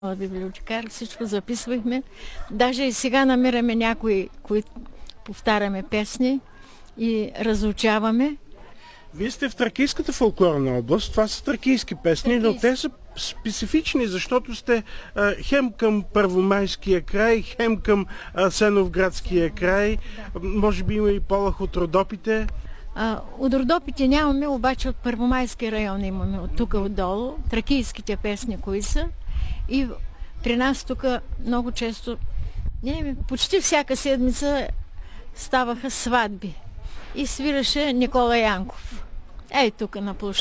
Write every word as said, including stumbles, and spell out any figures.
Библиотекар, всичко записвахме. Даже и сега намираме някои, които повтаряме песни и разучаваме. Вие сте в Тракийската фолклорна област. Това са тракийски песни, но те са специфични, защото сте а, хем към Първомайския край, хем към Асеновградския край. Може би има и полах от Родопите. А, от Родопите нямаме, обаче от Първомайския район имаме, от тук отдолу. Тракийските песни, кои са. И при нас тук много често, не, почти всяка седмица ставаха сватби. И свираше Никола Янков. Ей тук на площад.